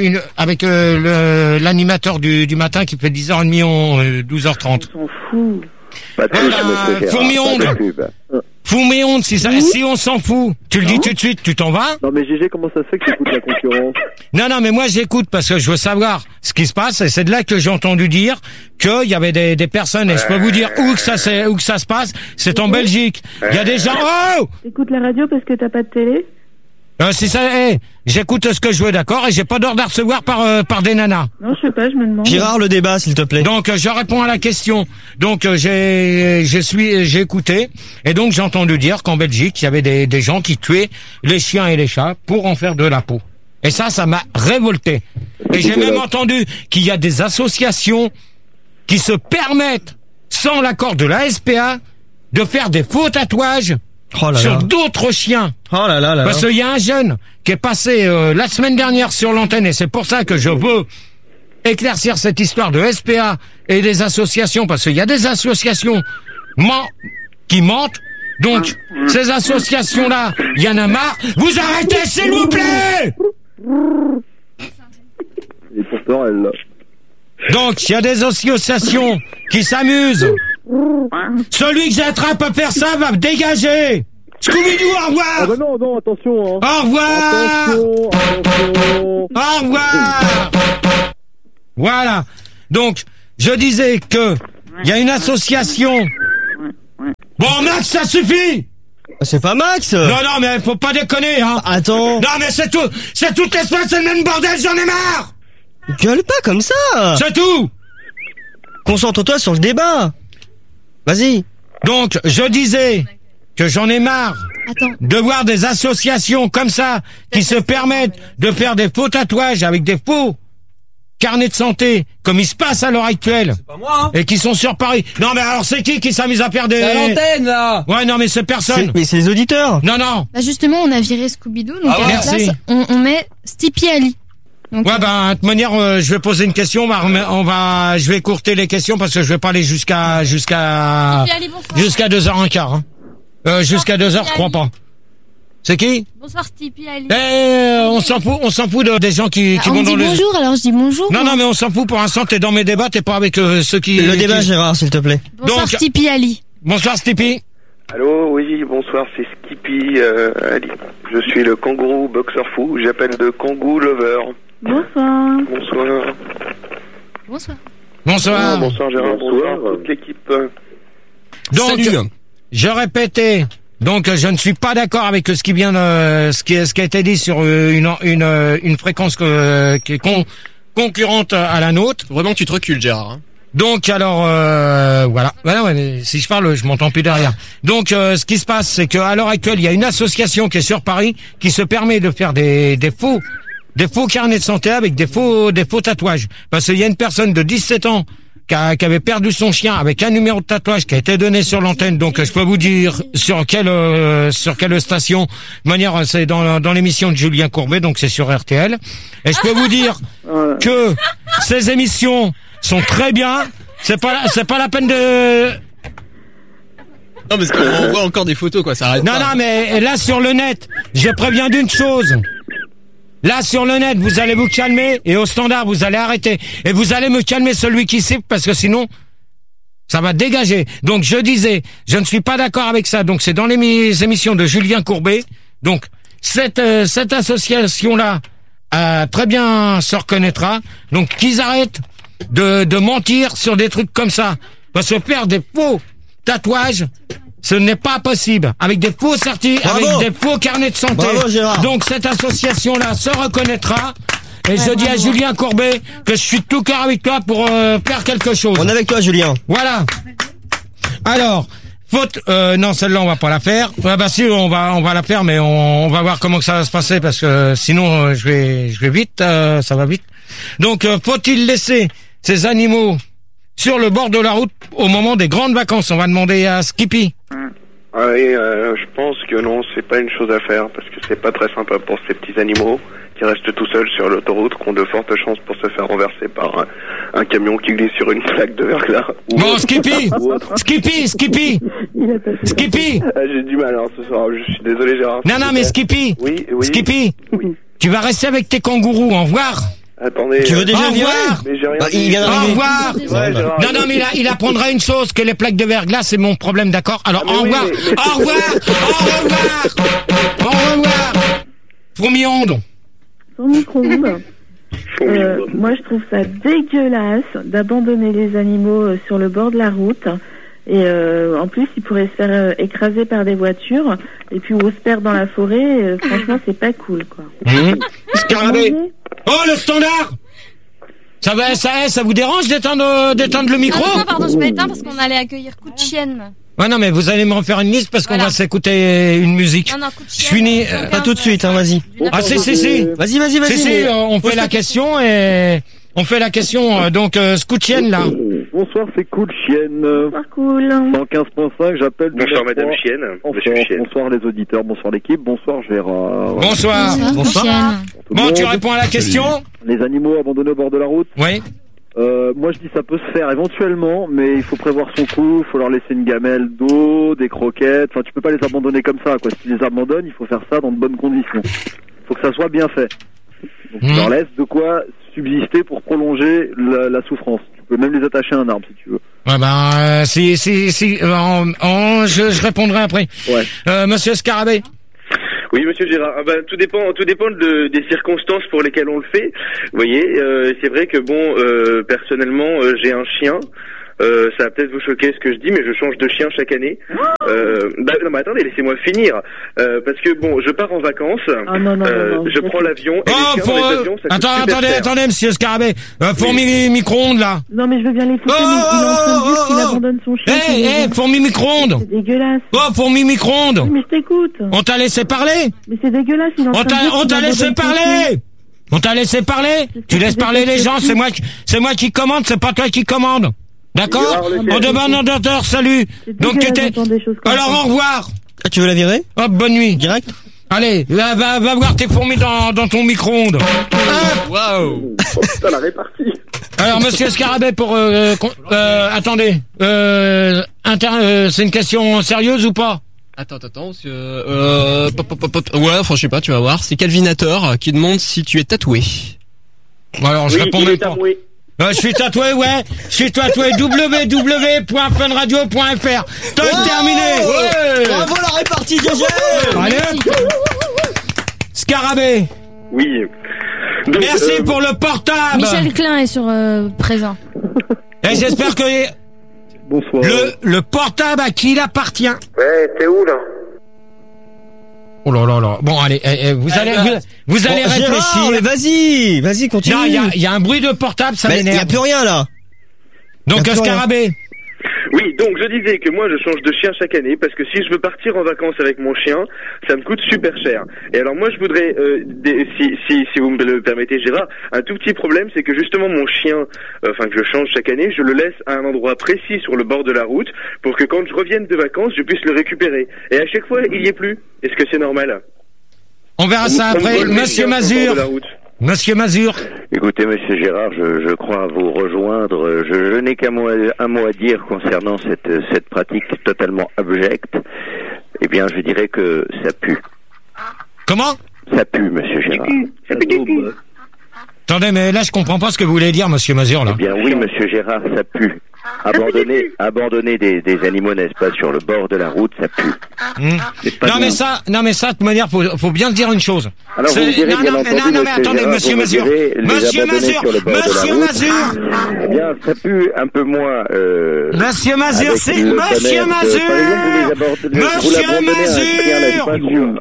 B: l'animateur du matin qui fait 10h30 12h30.
K: On s'en fout.
B: Fourmi-Onde. Fourmi-Onde, si on s'en fout, tu le dis tout de suite, tu t'en vas?
C: Non mais GG, comment ça se fait que tu écoutes la concurrence?
B: Non mais moi j'écoute parce que je veux savoir ce qui se passe, et c'est de là que j'ai entendu dire qu'il y avait des personnes, et je peux vous dire où que ça se passe, c'est en Belgique. Il y a des gens. Oh!
K: T'écoutes la radio parce que t'as pas de télé?
B: Si ça, j'écoute ce que je veux, d'accord, et j'ai pas d'ordre à recevoir par des nanas.
K: Non, je sais pas, je me demande.
E: Gérard, le débat, s'il te plaît.
B: Donc, je réponds à la question. Donc, j'ai écouté, et donc j'ai entendu dire qu'en Belgique, il y avait des gens qui tuaient les chiens et les chats pour en faire de la peau. Et ça m'a révolté. Et j'ai même entendu qu'il y a des associations qui se permettent, sans l'accord de la SPA, de faire des faux tatouages sur d'autres chiens. Parce qu'il y a un jeune qui est passé la semaine dernière sur l'antenne, et c'est pour ça que je veux éclaircir cette histoire de SPA et des associations, parce qu'il y a des associations qui mentent Donc, ces associations-là, il y en a marre. Vous arrêtez, s'il vous plaît!
M: Et pourtant, elle...
B: Donc, il y a des associations qui s'amusent. Celui que j'attrape à faire ça va me dégager. Scooby-Doo, au revoir.
M: Ah bah non, attention. Hein.
B: Au revoir.
M: Attention.
B: Au revoir. Voilà. Donc, je disais que il y a une association. Bon, Max, ça suffit.
E: C'est pas Max.
B: Non, mais faut pas déconner, hein.
E: Attends.
B: Non, mais c'est tout. C'est toute l'espèce, c'est le même bordel, j'en ai marre.
E: Gueule pas comme ça.
B: C'est tout.
E: Concentre-toi sur le débat. Vas-y.
B: Donc, je disais que j'en ai marre de voir des associations comme ça qui se permettent de faire des faux tatouages avec des faux carnets de santé, comme il se passe à l'heure actuelle.
J: C'est pas moi, hein.
B: Et qui sont sur Paris. Non, mais alors c'est qui s'amuse à faire des...
J: C'est à l'antenne, là.
B: Ouais, non, mais c'est personne.
E: Mais c'est les auditeurs.
B: Non.
L: Bah justement, on a viré Scooby-Doo, donc
B: Ah ouais,
L: à la place, on met Stippy Ali. Donc,
B: ouais, bah, de toute manière, je vais poser une question, je vais écourter les questions parce que je vais pas aller jusqu'à 2h15, hein. Jusqu'à 2h, je crois pas. C'est qui?
L: Bonsoir Stippy Ali.
B: On s'en fout des gens qui vont dans le...
L: bonjour, alors je dis bonjour.
B: Non, mais on s'en fout pour l'instant, t'es dans mes débats, t'es pas avec ceux qui...
E: Le débat, Gérard, s'il te plaît.
L: Bonsoir
B: Donc,
L: Stippy Ali.
B: Bonsoir Stippy.
I: Allô, oui, bonsoir, c'est Skippy Ali. Je suis le kangourou boxeur fou, j'appelle de Kangoo Lover.
K: Bonsoir.
I: Bonsoir.
B: Bonsoir.
I: Bonsoir Gérard, bonsoir toute l'équipe.
B: Donc,
J: salut.
B: Je répétais, donc je ne suis pas d'accord avec ce qui vient de, ce qui a été dit sur une fréquence qui est concurrente à la nôtre.
H: Vraiment que tu te recules, Gérard. Hein.
B: Donc alors voilà. Ouais, si je parle, je m'entends plus derrière. Donc ce qui se passe, c'est qu'à l'heure actuelle, il y a une association qui est sur Paris qui se permet de faire des faux carnets de santé avec des faux tatouages. Parce qu'il y a une personne de 17 ans qui avait perdu son chien avec un numéro de tatouage qui a été donné sur l'antenne. Donc je peux vous dire sur quelle station. De manière, c'est dans l'émission de Julien Courbet, donc c'est sur RTL. Et je peux vous dire que ces émissions sont très bien. C'est pas la peine de...
H: Non, parce qu'on voit encore des photos, quoi, ça arrête pas.
B: Non, mais là, sur le net, je préviens d'une chose. Là, sur le net, vous allez vous calmer, et au standard, vous allez arrêter. Et vous allez me calmer celui qui siffle, parce que sinon, ça va dégager. Donc, je disais, je ne suis pas d'accord avec ça. Donc, c'est dans les émissions de Julien Courbet. Donc, cette association-là, très bien se reconnaîtra. Donc, qu'ils arrêtent de mentir sur des trucs comme ça. Parce que faire des faux tatouages, ce n'est pas possible. Avec des faux avec des faux carnets de santé.
E: Bravo, Gérard.
B: Donc cette association-là se reconnaîtra. Et je dis à Julien Courbet que je suis de tout cœur avec toi pour faire quelque chose.
E: On est avec toi, Julien.
B: Voilà. Alors, non, celle-là on va pas la faire. Bah si, on va la faire, mais on va voir comment que ça va se passer parce que sinon je vais vite, ça va vite. Donc faut-il laisser ces animaux sur le bord de la route au moment des grandes vacances? On va demander à Skippy.
I: Oui, je pense que non, c'est pas une chose à faire parce que c'est pas très sympa pour ces petits animaux qui restent tout seuls sur l'autoroute, qui ont de fortes chances pour se faire renverser par un camion qui glisse sur une plaque de verglas.
B: Bon, Skippy, Skippy.
I: J'ai du mal alors ce soir. Je suis désolé, Gérard.
B: Non, mais Skippy.
I: Oui.
B: Skippy.
I: Oui.
B: Tu vas rester avec tes kangourous. Au revoir.
I: Attendez.
E: Tu veux déjà virer?
B: Il vient d'arriver. Au revoir. Non, mais il apprendra une chose, que les plaques de verglas, c'est mon problème, d'accord? Alors, au revoir. Au revoir. Fourmillonde.
K: Sur micro-ondes. Moi, je trouve ça dégueulasse d'abandonner les animaux sur le bord de la route. Et en plus, ils pourraient se faire écraser par des voitures. Et puis, on se perd dans la forêt. Franchement, c'est pas cool, quoi.
B: Scarabée. Oh, le standard! Ça vous dérange d'éteindre le micro?
L: Non, pardon, je m'éteins parce qu'on allait accueillir Coup de Chienne.
B: Ouais, non, mais vous allez me refaire une liste parce qu'on va s'écouter une musique.
L: Non, Coup de Chienne.
B: Je finis,
E: pas tout de suite, hein, vas-y.
B: Ah, si. Vas-y. Si, on fait la question et... On fait la question, donc, Scoutienne, là.
M: Bonsoir, c'est Cool Chienne.
K: Bonsoir, Cool.
M: 115.5, j'appelle...
I: Bonsoir, Madame Chienne. Monsieur Chienne.
M: Bonsoir, les auditeurs. Bonsoir, l'équipe. Bonsoir, Gérard.
B: Bonsoir.
L: Bonsoir.
B: Bon, tu réponds à la question?
M: Les animaux abandonnés au bord de la route?
B: Oui.
M: Moi je dis ça peut se faire éventuellement, mais il faut prévoir son coup, il faut leur laisser une gamelle d'eau, des croquettes, enfin tu peux pas les abandonner comme ça, quoi. Si tu les abandonnes, il faut faire ça dans de bonnes conditions. Faut que ça soit bien fait. Donc tu leur laisses de quoi subsister pour prolonger la souffrance. Tu peux même les attacher à un arbre si tu veux.
B: Ouais je répondrai après.
M: Ouais.
B: Monsieur Scarabée.
I: Oui, monsieur Gérard. Tout dépend des circonstances pour lesquelles on le fait. Vous voyez, c'est vrai que bon, personnellement, j'ai un chien. Ça va peut-être vous choquer ce que je dis, mais je change de chien chaque année. Non, mais attendez, laissez-moi finir. Parce que bon, je pars en vacances. Je prends l'avion. Et les chiens dans les avions, ça coûte super cher.
B: Attendez, monsieur Scarabée. Fourmi micro-ondes, là.
K: Non, mais je veux bien l'écouter, mais il est en train de dire qu'il abandonne son chien.
B: Fourmi micro-ondes.
K: C'est dégueulasse.
B: Fourmi micro-ondes.
K: Oui, mais je t'écoute.
B: On t'a laissé parler?
K: Mais c'est dégueulasse, il est en train de dire
B: On t'a laissé parler? On t'a laissé parler? Tu laisses parler les gens, c'est moi qui commande, c'est pas toi qui commande. D'accord? On demande un docteur, salut. Donc tu t'es... Alors au revoir.
E: Ah, tu veux la virer?
B: Hop, bonne nuit.
E: Direct?
B: Allez, va voir tes fourmis dans ton micro-ondes.
H: Waouh.
I: Putain, la répartie.
B: Alors monsieur Scarabée pour... attendez. C'est une question sérieuse ou pas?
H: Attends, ouais, enfin, je sais pas, tu vas voir. C'est Calvinator qui demande si tu es tatoué.
B: Alors, je réponds même pas. Je suis tatoué, ouais. Je suis tatoué www.funradio.fr. Terminé.
E: Ouais. Bravo la répartie, GG.
B: Allez. Scarabée.
I: Oui.
B: Donc, merci pour le portable.
L: Michel Klein est sur présent.
B: Et j'espère que...
M: Bonsoir.
B: Le portable à qui il appartient?
I: Ouais, t'es où, là?
B: Oh là là là. Bon, allez, vous allez réfléchir.
E: Gérard, mais vas-y, continue.
B: Non, il y a un bruit de portable, ça m'énerve.
E: Il y a plus rien, là.
B: Donc, Scarabée.
I: Oui, donc je disais que moi je change de chien chaque année parce que si je veux partir en vacances avec mon chien, ça me coûte super cher. Et alors moi je voudrais, si vous me le permettez Gérard, un tout petit problème, c'est que justement mon chien, que je change chaque année, je le laisse à un endroit précis sur le bord de la route pour que quand je revienne de vacances, je puisse le récupérer. Et à chaque fois, il y est plus. Est-ce que c'est normal?
B: On verra ça après. Monsieur Mazur. Monsieur Mazur.
G: Écoutez, monsieur Gérard, je crois vous rejoindre. Je n'ai qu'un mot à dire concernant cette pratique totalement abjecte. Eh bien, je dirais que ça pue.
B: Comment?
G: Ça pue, monsieur Gérard.
I: Ça pue.
B: Attendez, mais là, je comprends pas ce que vous voulez dire, monsieur Mazur, là.
G: Eh bien, oui, monsieur Gérard, ça pue. Abandonner des animaux, n'est-ce pas, sur le bord de la route, ça pue.
B: Non mais ça, de toute manière, faut bien dire une chose.
G: Alors vous me direz,
B: non, mais attendez, monsieur Mazur. Monsieur Mazur.
G: Eh bien, ça pue un peu moins,
B: Monsieur Mazur, c'est Monsieur Mazur. Monsieur Mazur.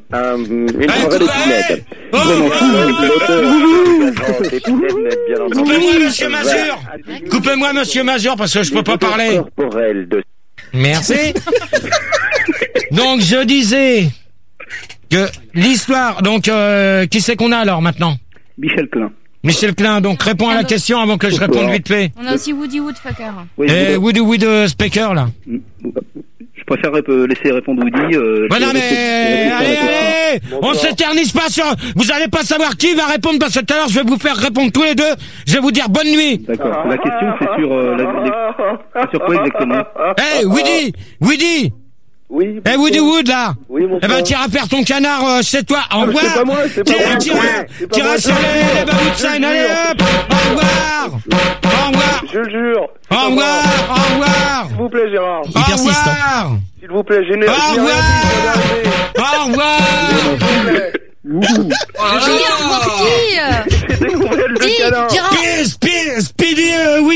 B: Coupez-moi, monsieur Mazur. Coupez-moi, monsieur Mazur, parce que je peux pas parler. Merci. Donc, je disais que l'histoire, donc, qui c'est qu'on a alors maintenant?
A: Michel Klein.
B: Michel Klein, donc réponds à la question avant que je réponde vite fait.
L: On a aussi Woody Woodpecker.
B: Et Woody Speaker, là.
A: Je préfère laisser répondre Woody.
B: Voilà, mais allez, on s'éternise pas sur... Vous allez pas savoir qui va répondre parce que tout à l'heure je vais vous faire répondre tous les deux. Je vais vous dire bonne nuit.
A: D'accord. La question c'est sur sur quoi exactement?
B: Woody.
I: Oui.
B: Woody Wood là.
I: Oui, mon frère.
B: Eh ben t'iras faire ton canard chez toi. Au revoir.
I: C'est pas moi,
B: T'iras sur les babout de sign. Allez hop. Au revoir.
I: Je le jure.
B: Au revoir.
I: S'il vous plaît, Gérard.
B: Au revoir.
I: S'il vous plaît,
B: Au revoir. Speedy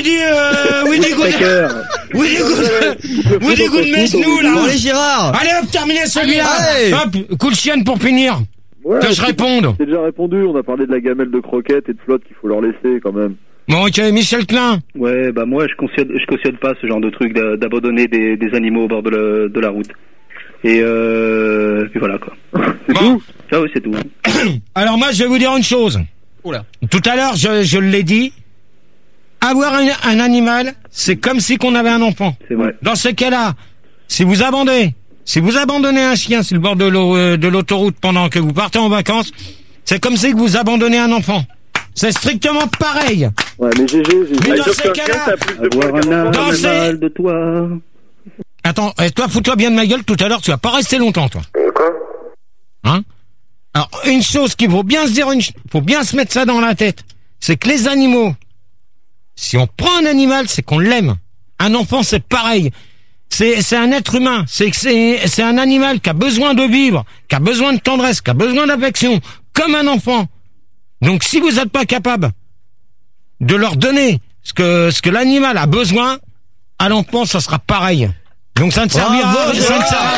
B: Goodmess-nous là.
E: Allez Gérard.
B: Allez hop, terminez celui-là. Hop, coup de chienne pour finir. Que je réponde.
M: C'est déjà répondu, on a parlé de la gamelle de croquettes et de flotte qu'il faut leur laisser quand même.
B: Bon, ok, Michel Klein.
A: Ouais, bah moi je cautionne pas ce genre de truc d'abandonner des animaux au bord de la route. Et puis voilà quoi.
M: C'est tout.
A: Ah oui, c'est tout.
B: Alors moi je vais vous dire une chose.
H: Oula.
B: Tout à l'heure je l'ai dit. Avoir un animal, c'est comme si qu'on avait un enfant.
A: C'est vrai.
B: Dans ce cas-là, si vous abandonnez un chien sur le bord de l'autoroute pendant que vous partez en vacances, c'est comme si vous abandonnez un enfant. C'est strictement pareil.
M: Ouais, mais GG.
B: Mais dans ces cas-là,
A: avoir un animal de toi.
B: Attends, et toi, fous-toi bien de ma gueule tout à l'heure, tu vas pas rester longtemps, toi.
I: Quoi?
B: Hein? Alors, une chose qu'il faut bien se dire, faut bien se mettre ça dans la tête, c'est que les animaux, si on prend un animal, c'est qu'on l'aime. Un enfant, c'est pareil. C'est un être humain. C'est un animal qui a besoin de vivre, qui a besoin de tendresse, qui a besoin d'affection, comme un enfant. Donc, si vous n'êtes pas capable de leur donner ce que l'animal a besoin, à l'enfant, ça sera pareil. Donc, ça ne servira à rien.